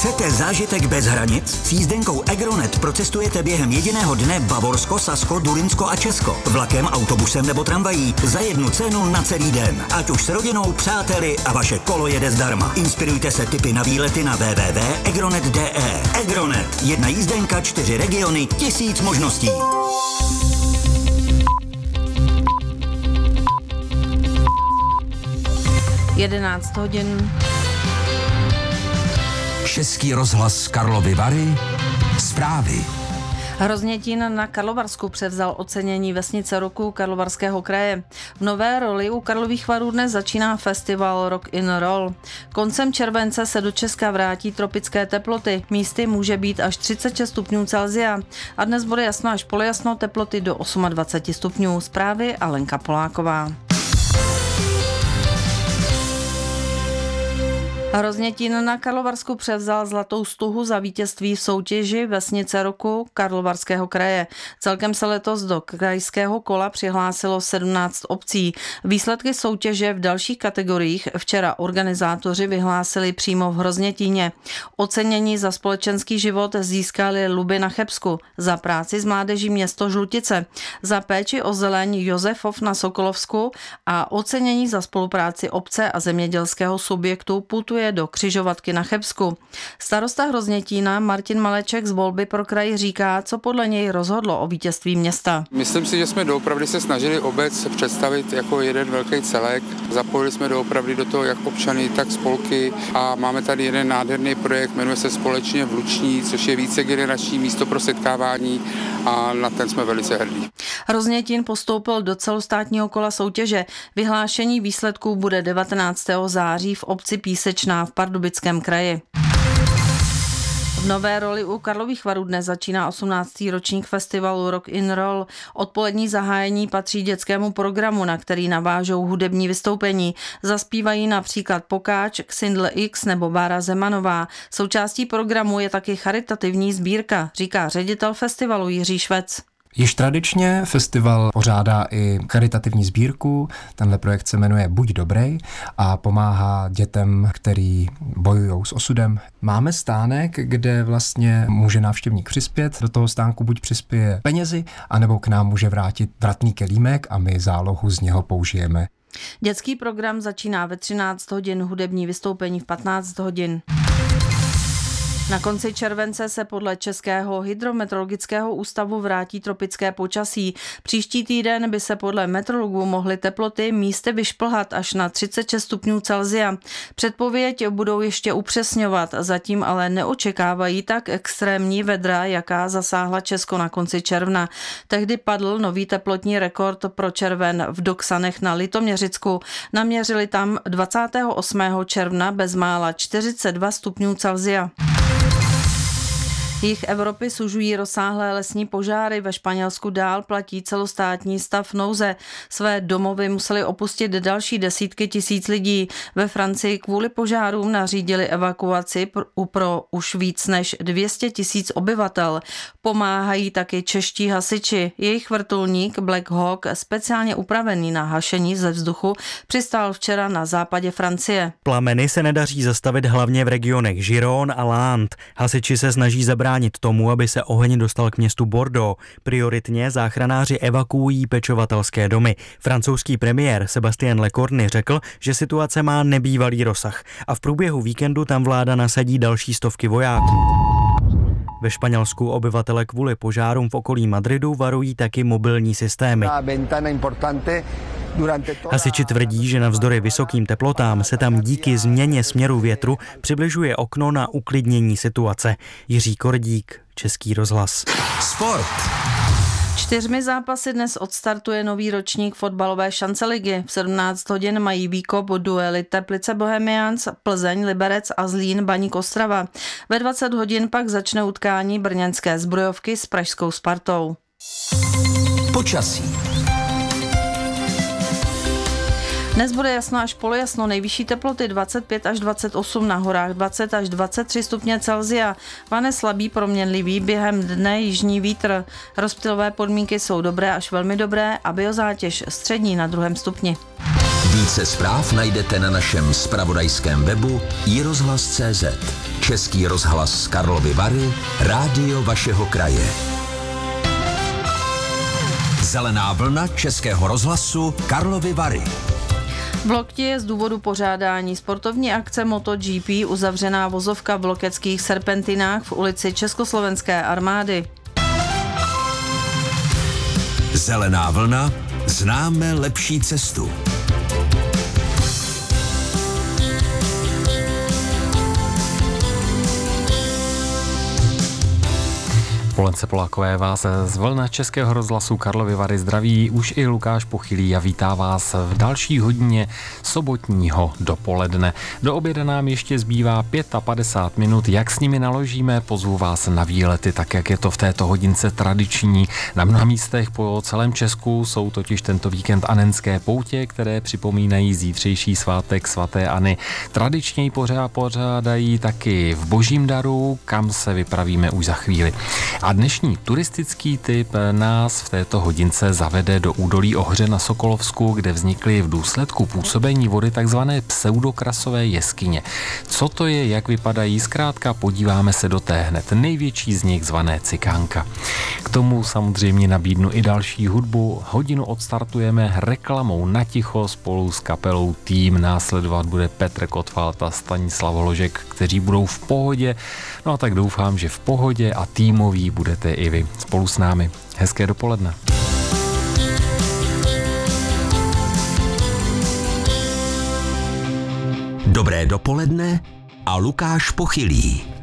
Chcete zážitek bez hranic? S jízdenkou Egronet procestujete během jediného dne Bavorsko, Sasko, Durinsko a Česko. Vlakem, autobusem nebo tramvají za jednu cenu na celý den. Ať už s rodinou, přáteli a vaše kolo jede zdarma. Inspirujte se tipy na výlety na www.egronet.de. Egronet. Jedna jízdenka, 4 regiony, 1000 možností. Jedenáct hodin. Český rozhlas Karlovy Vary. Zprávy. Hroznětín na Karlovarsku převzal ocenění vesnice roku Karlovarského kraje. V nové roli u Karlových Varů dnes začíná festival Rock in Roll. Koncem července se do Česka vrátí tropické teploty. Místy může být až 36 stupňů Celsia. A dnes bude jasno až polojasno, teploty do 28 stupňů. Zprávy Alenka Poláková. Hroznětín na Karlovarsku převzal zlatou stuhu za vítězství v soutěži vesnice roku Karlovarského kraje. Celkem se letos do krajského kola přihlásilo 17 obcí. Výsledky soutěže v dalších kategoriích včera organizátoři vyhlásili přímo v Hroznětíně. Ocenění za společenský život získali Luby na Chebsku, za práci s mládeží město Žlutice, za péči o zeleň Josefov na Sokolovsku a ocenění za spolupráci obce a zemědělského subjektu putuje do Křižovatky na Chebsku. Starosta Hroznětína Martin Maleček z volby pro kraj říká, co podle něj rozhodlo o vítězství města. Myslím si, že jsme doopravdy se snažili obec představit jako jeden velký celek. Zapojili jsme doopravdy do toho jak občany, tak spolky a máme tady jeden nádherný projekt, jmenuje se Společně v Luční, což je vícegenerační místo pro setkávání a na ten jsme velice hrdí. Hroznětín postoupil do celostátního kola soutěže. Vyhlášení výsledků bude 19. září v obci Písečná v Pardubickém kraji. V nové roli u Karlových Varů dnes začíná 18. ročník festivalu Rock in Roll. Odpolední zahájení patří dětskému programu, na který navážou hudební vystoupení. Zaspívají například Pokáč, Xindl X nebo Bára Zemanová. Součástí programu je taky charitativní sbírka, říká ředitel festivalu Jiří Švec. Již tradičně festival pořádá i charitativní sbírku. Tenhle projekt se jmenuje Buď dobrej a pomáhá dětem, který bojují s osudem. Máme stánek, kde vlastně může návštěvník přispět. Do toho stánku buď přispěje penězi, anebo k nám může vrátit vratný kelímek a my zálohu z něho použijeme. Dětský program začíná ve 13 hodin, hudební vystoupení v 15 hodin. Na konci července se podle Českého hydrometeorologického ústavu vrátí tropické počasí. Příští týden by se podle meteorologů mohly teploty místy vyšplhat až na 36 stupňů Celsia. Předpověď budou ještě upřesňovat, zatím ale neočekávají tak extrémní vedra, jaká zasáhla Česko na konci června. Tehdy padl nový teplotní rekord pro červen v Doksanech na Litoměřicku. Naměřili tam 28. června bezmála 42 stupňů Celsia. Jih Evropy sužují rozsáhlé lesní požáry, ve Španělsku dál platí celostátní stav nouze. Své domovy museli opustit další desítky tisíc lidí. Ve Francii kvůli požárům nařídili evakuaci pro už víc než 200 000 obyvatel. Pomáhají taky čeští hasiči. Jejich vrtulník Black Hawk, speciálně upravený na hašení ze vzduchu, přistál včera na západě Francie. Plameny se nedaří zastavit hlavně v regionech Gironde a Landes. Hasiči se snaží zabránit tomu, aby se oheň dostal k městu Bordeaux. Prioritně záchranáři evakuují pečovatelské domy. Francouzský premiér Sébastien Lecornu řekl, že situace má nebývalý rozsah a v průběhu víkendu tam vláda nasadí další stovky vojáků. Ve Španělsku obyvatele kvůli požárům v okolí Madridu varují taky mobilní systémy. Hasiči tvrdí, že navzdory vysokým teplotám se tam díky změně směru větru přibližuje okno na uklidnění situace. Jiří Kordík, Český rozhlas. Sport. 4 zápasy dnes odstartuje nový ročník fotbalové šanceligy. V 17 hodin mají výkop duely Teplice Bohemians, Plzeň, Liberec a Zlín Baník Ostrava. Ve 20 hodin pak začne utkání brněnské Zbrojovky s pražskou Spartou. Počasí. Dnes bude jasno až polojasno, nejvyšší teploty 25 až 28, na horách 20 až 23 stupně Celsia. Vane slabý proměnlivý, během dne jižní vítr. Rozptylové podmínky jsou dobré až velmi dobré a biozátěž střední na 2. stupni. Více zpráv najdete na našem zpravodajském webu iRozhlas.cz. Český rozhlas Karlovy Vary, rádio vašeho kraje. Zelená vlna Českého rozhlasu Karlovy Vary. V Lokti je z důvodu pořádání sportovní akce MotoGP uzavřená vozovka v lokeckých serpentinách v ulici Československé armády. Zelená vlna, známe lepší cestu. Polence Polákové vás z vlna Českého rozhlasu Karlovy Vary zdraví už i Lukáš Pochylý a vítá vás v další hodině sobotního dopoledne. Do oběda nám ještě zbývá 55 minut, jak s nimi naložíme, pozvu vás na výlety, tak jak je to v této hodince tradiční. Na mnoha místech po celém Česku jsou totiž tento víkend anenské poutě, které připomínají zítřejší svátek svaté Anny. Tradičně ji pořádají taky v Božím daru, kam se vypravíme už za chvíli. A dnešní turistický tip nás v této hodince zavede do údolí Ohře na Sokolovsku, kde vznikly v důsledku působení vody takzvané pseudokrasové jeskyně. Co to je, jak vypadají, zkrátka podíváme se do té hned největší z nich zvané Cikánka. K tomu samozřejmě nabídnu i další hudbu. Hodinu odstartujeme reklamou na ticho spolu s kapelou Tým. Následovat bude Petr Kotwald a Stanislav Hložek, kteří budou v pohodě. No a tak doufám, že v pohodě a týmoví budete i vy spolu s námi. Hezké dopoledne. Dobré dopoledne a Lukáš Pochylý.